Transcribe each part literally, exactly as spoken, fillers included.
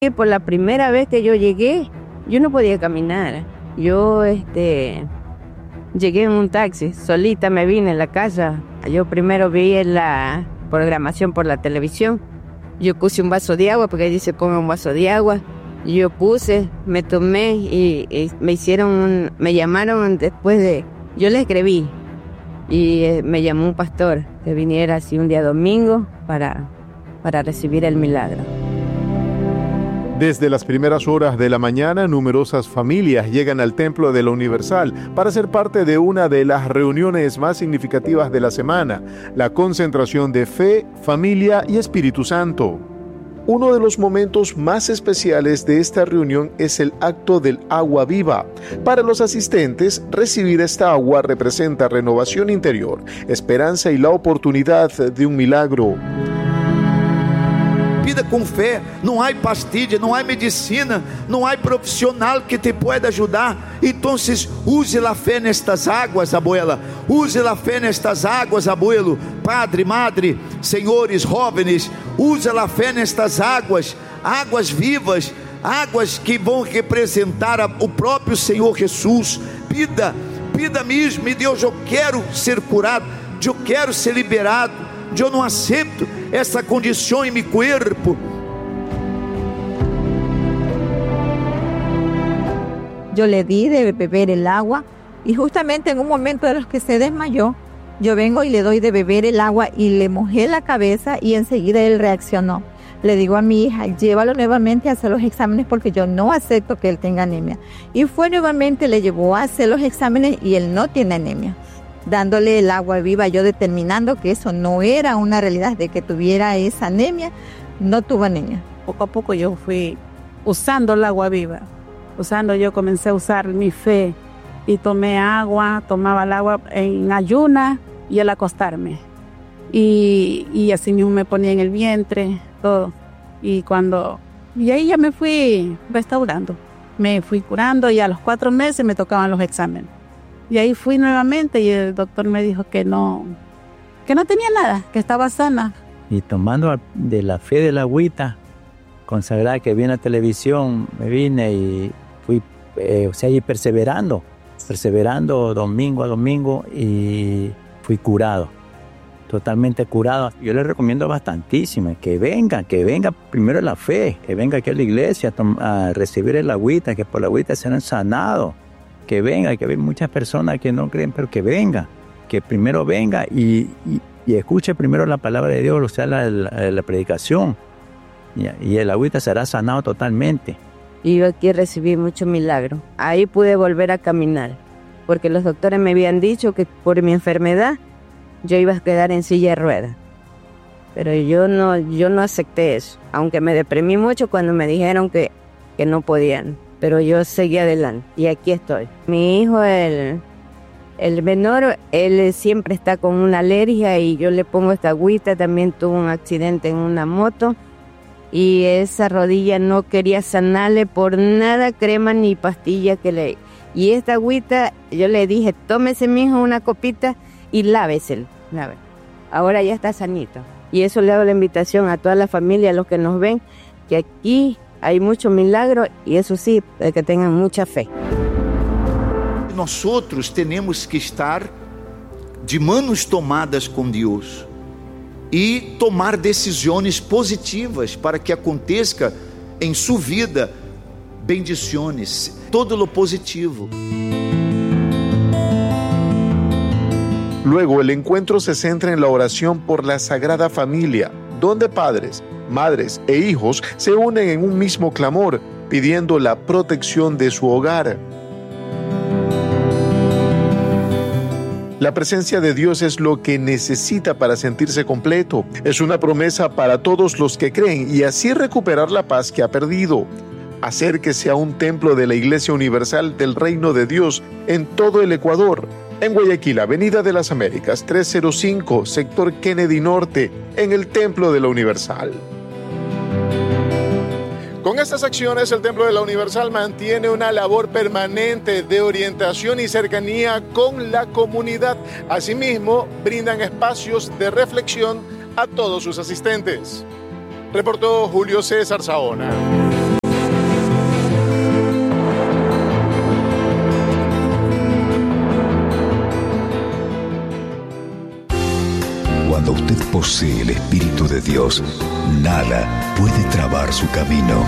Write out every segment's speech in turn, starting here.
Por la primera vez que yo llegué, yo no podía caminar. Yo este, llegué en un taxi, solita me vine en la casa. Yo primero vi la programación por la televisión. Yo puse un vaso de agua, porque dice ponga un vaso de agua. Yo puse, me tomé y, y me hicieron, un, me llamaron después de, yo le escribí. Y eh, me llamó un pastor que viniera así un día domingo para, para recibir el milagro. Desde las primeras horas de la mañana, numerosas familias llegan al Templo de la Universal para ser parte de una de las reuniones más significativas de la semana, la concentración de fe, familia y Espíritu Santo. Uno de los momentos más especiales de esta reunión es el acto del agua viva. Para los asistentes, recibir esta agua representa renovación interior, esperanza y la oportunidad de un milagro. Pida com fé, não há pastilha, não há medicina, não há profissional que te pueda ajudar. Então use a fé nestas águas, abuela. Use a fé nestas águas, abuelo. Padre, madre, senhores, jovens, use a fé nestas águas, águas vivas, águas que vão representar o próprio Senhor Jesus. Pida, pida mesmo, e Deus, eu quero ser curado, eu quero ser liberado. Eu não aceito essa condição em meu corpo. Yo le di de beber el agua y justamente en un momento de los que se desmayó, yo vengo y le doy de beber el agua y le mojé la cabeza y enseguida él reaccionó. Le digo a mi hija, llévalo nuevamente a hacer los exámenes porque yo no acepto que él tenga anemia. Y fue nuevamente, le llevó a hacer los exámenes y él no tiene anemia. Dándole el agua viva, yo determinando que eso no era una realidad, de que tuviera esa anemia, no tuvo anemia. Poco a poco yo fui usando el agua viva, usando, yo comencé a usar mi fe y tomé agua, tomaba el agua en ayuna y al acostarme. Y, y así mismo me ponía en el vientre, todo. Y cuando, y ahí ya me fui restaurando, me fui curando y a los cuatro meses me tocaban los exámenes. Y ahí fui nuevamente y el doctor me dijo que no, que no tenía nada, que estaba sana. Y tomando de la fe de la agüita consagrada que vi en la televisión, me vine y fui, eh, o sea, y perseverando, perseverando domingo a domingo y fui curado, totalmente curado. Yo les recomiendo bastantísimo que vengan, que venga primero la fe, que venga aquí a la iglesia a, tom- a recibir el agüita, que por la agüita serán sanados. Que venga, que hay muchas personas que no creen, pero que venga, que primero venga y, y, y escuche primero la palabra de Dios, o sea, la, la, la predicación, y, y el agüita será sanado totalmente. Y yo aquí recibí mucho milagro. Ahí pude volver a caminar, porque los doctores me habían dicho que por mi enfermedad yo iba a quedar en silla de ruedas. Pero yo no, yo no acepté eso, aunque me deprimí mucho cuando me dijeron que, que no podían. Pero yo seguí adelante y aquí estoy. Mi hijo, el, el menor, él siempre está con una alergia y yo le pongo esta agüita. También tuvo un accidente en una moto y esa rodilla no quería sanarle por nada, crema ni pastilla que le... Y esta agüita, yo le dije, tómese mi hijo una copita y láveselo. Láve. Ahora ya está sanito. Y eso le hago la invitación a toda la familia, a los que nos ven, que aquí hay mucho milagro y eso sí, que tengan mucha fe. Nosotros tenemos que estar de manos tomadas com Deus e tomar decisões positivas para que aconteça em sua vida bendições, todo lo positivo. Luego, el encuentro se centra en la oración por la Sagrada Familia, donde padres, madres e hijos se unen en un mismo clamor, pidiendo la protección de su hogar. La presencia de Dios es lo que necesita para sentirse completo. Es una promesa para todos los que creen y así recuperar la paz que ha perdido. Acérquese a un templo de la Iglesia Universal del Reino de Dios en todo el Ecuador. En Guayaquil, Avenida de las Américas, trescientos cinco, sector Kennedy Norte, en el Templo de la Universal. Con estas acciones, el Templo de la Universal mantiene una labor permanente de orientación y cercanía con la comunidad. Asimismo, brindan espacios de reflexión a todos sus asistentes. Reportó Julio César Saona. posee el Espíritu de Dios, nada puede trabar su camino.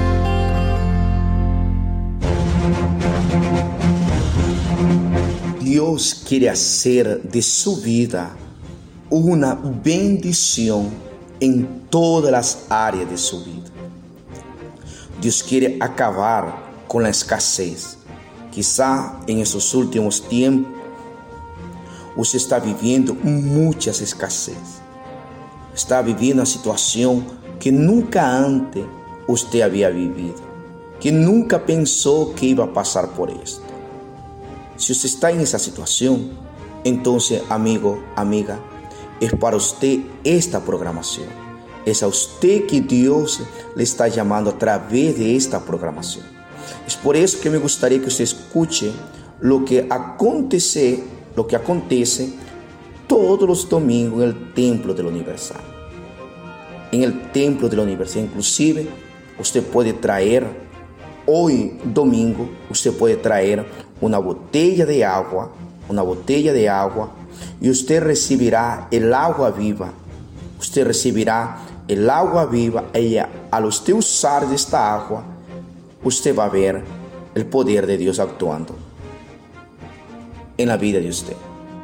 Dios quiere hacer de su vida una bendición en todas las áreas de su vida. Dios quiere acabar con la escasez. Quizá en esos últimos tiempos usted está viviendo muchas escasez. Está viviendo una situación que nunca antes usted había vivido, que nunca pensó que iba a pasar por esto. Si usted está en esa situación, entonces, amigo, amiga, es para usted esta programación. Es a usted que Dios le está llamando a través de esta programación. Es por eso que me gustaría que usted escuche lo que acontece, lo que acontece todos los domingos en el Templo de la Universal. En el Templo de la Universal, inclusive, usted puede traer, hoy domingo, usted puede traer una botella de agua, una botella de agua, y usted recibirá el agua viva. Usted recibirá el agua viva y al usted usar de esta agua, usted va a ver el poder de Dios actuando en la vida de usted.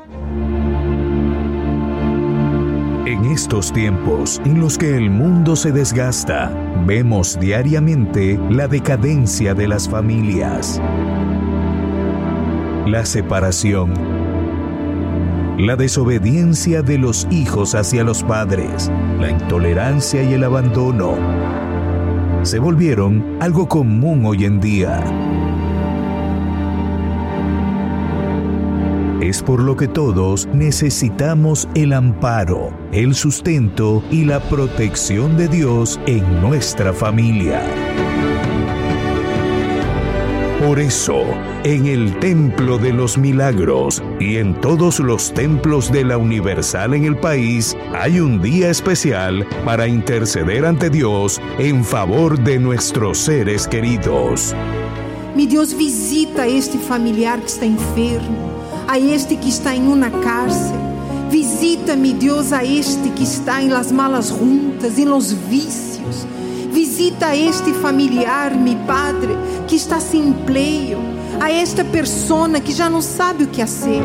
En estos tiempos en los que el mundo se desgasta, vemos diariamente la decadencia de las familias, la separación, la desobediencia de los hijos hacia los padres, la intolerancia y el abandono se volvieron algo común hoy en día. Es por lo que todos necesitamos el amparo, el sustento y la protección de Dios en nuestra familia. Por eso, en el Templo de los Milagros y en todos los templos de la Universal en el país, hay un día especial para interceder ante Dios en favor de nuestros seres queridos. Mi Dios, visita a este familiar que está enfermo, a este que está en una cárcel. Visita, mi Dios, a este que está en las malas juntas, en los vicios. Visita a este familiar, mi Padre, que está sin empleo, a esta persona que ya no sabe o que hacer.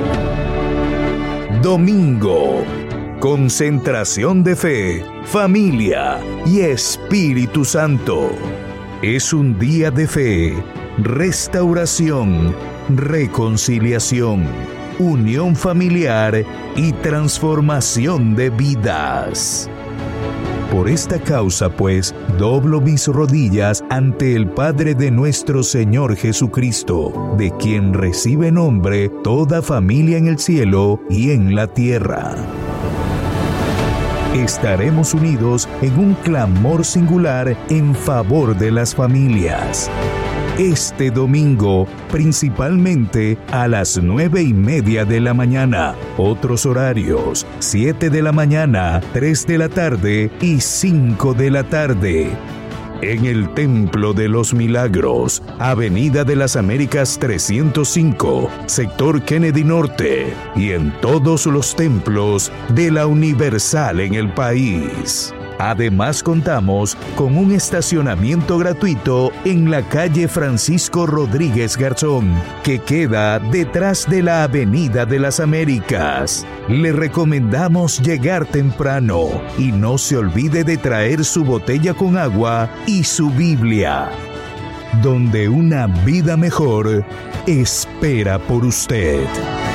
Domingo, concentración de fe, familia y Espíritu Santo. Es un día de fe, restauración, reconciliación, unión familiar y transformación de vidas. Por esta causa, pues, doblo mis rodillas ante el Padre de nuestro Señor Jesucristo, de quien recibe nombre toda familia en el cielo y en la tierra. Estaremos unidos en un clamor singular en favor de las familias. Este domingo, principalmente a las nueve y media de la mañana. Otros horarios, siete de la mañana, tres de la tarde y cinco de la tarde. En el Templo de los Milagros, Avenida de las Américas trescientos cinco, Sector Kennedy Norte, y en todos los templos de la Universal en el país. Además, contamos con un estacionamiento gratuito en la calle Francisco Rodríguez Garzón, que queda detrás de la Avenida de las Américas. Le recomendamos llegar temprano y no se olvide de traer su botella con agua y su Biblia, donde una vida mejor espera por usted.